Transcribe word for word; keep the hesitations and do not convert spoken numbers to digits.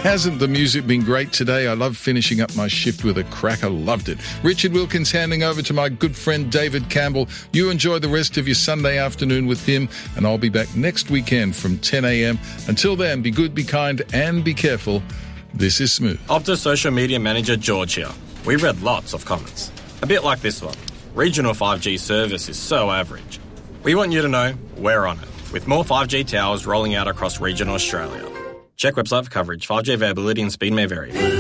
Hasn't the music been great today? I love finishing up my shift with a cracker. Loved it. Richard Wilkins handing over to my good friend David Campbell. You enjoy the rest of your Sunday afternoon with him, and I'll be back next weekend from ten a.m. Until then, be good, be kind, and be careful. This is Smooth. Optus Social Media Manager George here. We've read lots of comments. A bit like this one. Regional five G service is so average. We want you to know we're on it, with more five G towers rolling out across regional Australia. Check website for coverage. five G availability and speed may vary.